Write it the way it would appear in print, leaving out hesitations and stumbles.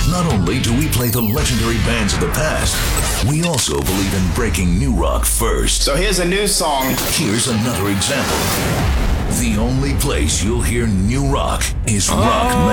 Not only do we play the legendary bands of the past, we also believe in breaking new rock first. So here's a new song. Here's another example. The only place you'll hear new rock is Rock